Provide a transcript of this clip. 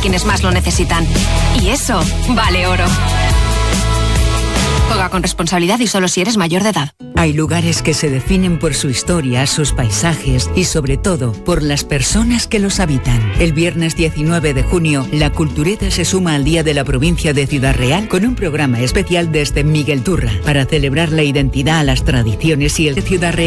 quienes más lo necesitan. Y eso vale oro. Juega con responsabilidad y solo si eres mayor de edad. Hay lugares que se definen por su historia, sus paisajes y sobre todo por las personas que los habitan. El viernes 19 de junio, la Cultureta se suma al Día de la Provincia de Ciudad Real con un programa especial desde Miguel Turra para celebrar la identidad, las tradiciones y el de Ciudad Real.